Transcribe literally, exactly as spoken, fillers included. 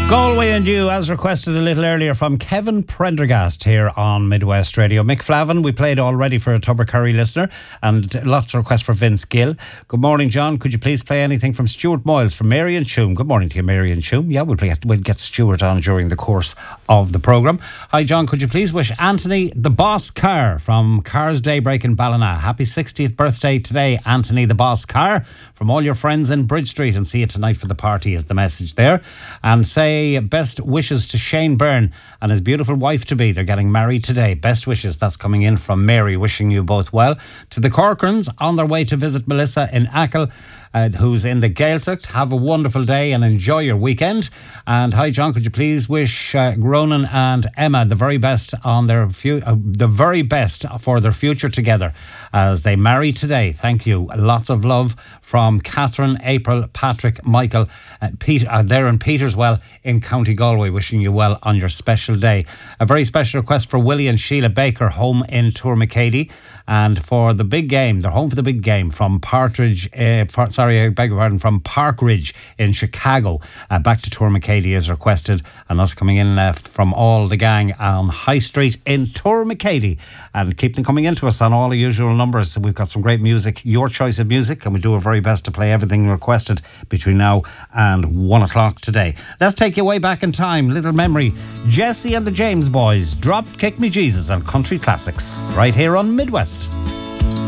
Galway and You, as requested a little earlier from Kevin Prendergast here on Midwest Radio. Mick Flavin, we played already for a Tubbercurry listener, and lots of requests for Vince Gill. Good morning, John. Could you please play anything from Stuart Moyles from Mary and Choom? Good morning to you, Mary and Choom. Yeah, we'll, play, we'll get Stuart on during the course of the programme. Hi, John. Could you please wish Anthony the Boss Carr from Carr's Daybreak in Ballina happy sixtieth birthday today, Anthony the Boss Carr, from all your friends in Bridge Street, and see you tonight for the party is the message there. And say best wishes to Shane Byrne and his beautiful wife-to-be. They're getting married today. Best wishes. That's coming in from Mary, wishing you both well. To the Corcorans, on their way to visit Melissa in Achill, Uh, who's in the Gaeltacht. Have a wonderful day and enjoy your weekend. And hi, John, could you please wish uh, Ronan and Emma the very best on their fu- uh, the very best for their future together as they marry today. Thank you. Lots of love from Catherine, April, Patrick, Michael, uh, Peter. Uh, they're in Peterswell in County Galway, wishing you well on your special day. A very special request for Willie and Sheila Baker, home in Tourmacady. And for the big game, they're home for the big game from Partridge, uh, par- sorry, I beg your pardon, from Park Ridge in Chicago. Uh, back to Tourmacady is requested, and that's coming in uh, from all the gang on High Street in Tourmacady. And keep them coming into us on all the usual numbers. We've got some great music, your choice of music, and we do our very best to play everything requested between now and one o'clock today. Let's take you way back in time, little memory. Jesse and the James Boys, Drop Kick Me Jesus and Country Classics, right here on Midwest.